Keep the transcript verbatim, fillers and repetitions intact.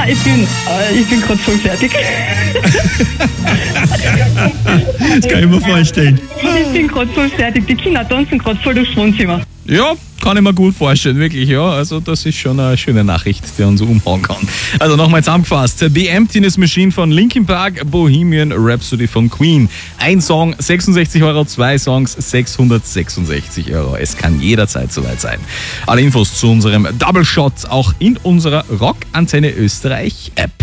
Nein, ich bin, äh, ich bin gerade voll fertig. Das kann ich mir vorstellen. Ich bin gerade voll fertig. Die Kinder tanzen gerade voll durchs Wohnzimmer. Ja, kann ich mir gut vorstellen, wirklich, ja. Also das ist schon eine schöne Nachricht, die uns umhauen kann. Also nochmal zusammengefasst. The Emptiness Machine von Linkin Park, Bohemian Rhapsody von Queen. Ein Song sechsundsechzig Euro, zwei Songs sechshundertsechsundsechzig Euro. Es kann jederzeit soweit sein. Alle Infos zu unserem Double Shot auch in unserer Rock Antenne Österreich App.